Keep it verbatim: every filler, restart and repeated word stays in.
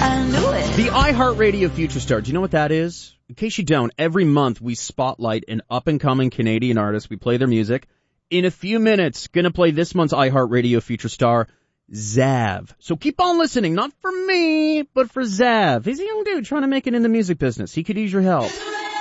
I knew it. The iHeartRadio Future Star. Do you know what that is? In case you don't, every month we spotlight an up-and-coming Canadian artist. We play their music. In a few minutes, gonna play this month's iHeartRadio Future Star, Zav. So keep on listening, not for me, but for Zav. He's a young dude trying to make it in the music business. He could use your help.